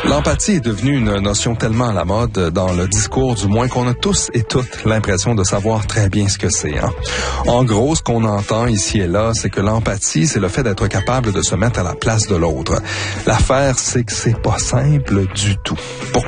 L'empathie est devenue une notion tellement à la mode dans le discours, du moins, qu'on a tous et toutes l'impression de savoir très bien ce que c'est. Hein? En gros, ce qu'on entend ici et là, c'est que l'empathie, c'est le fait d'être capable de se mettre à la place de l'autre. L'affaire, c'est que c'est pas simple du tout. Pourquoi?